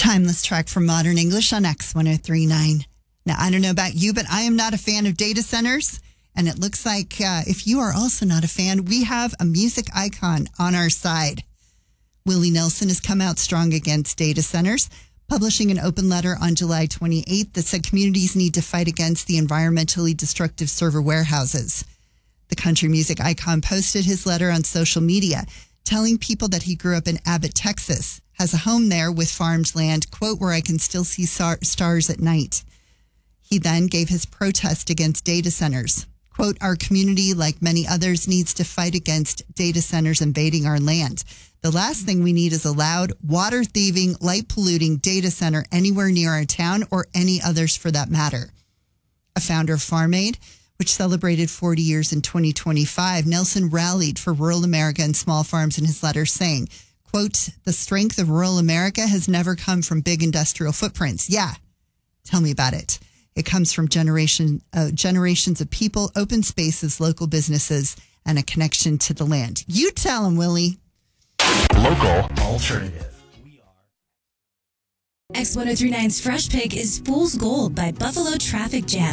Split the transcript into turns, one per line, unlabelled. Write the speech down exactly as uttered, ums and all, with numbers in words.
Timeless track from Modern English on X one oh three point nine. Now, I don't know about you, but I am not a fan of data centers. And it looks like uh, if you are also not a fan, we have a music icon on our side. Willie Nelson has come out strong against data centers, publishing an open letter on July twenty-eighth that said communities need to fight against the environmentally destructive server warehouses. The country music icon posted his letter on social media, telling people that he grew up in Abbott, Texas, has a home there with farmed land, quote, where I can still see star- stars at night. He then gave his protest against data centers. Quote, our community, like many others, needs to fight against data centers invading our land. The last thing we need is a loud, water-thieving, light-polluting data center anywhere near our town or any others for that matter. A founder of Farm Aid, which celebrated forty years in twenty twenty-five, Nelson rallied for rural America and small farms in his letter, saying, quote, the strength of rural America has never come from big industrial footprints. Yeah, tell me about it. It comes from generation, uh, generations of people, open spaces, local businesses, and a connection to the land. You tell him, Willie.
Local alternative.
X one oh three point nine's Fresh Pick is Fool's Gold by Buffalo Traffic Jam.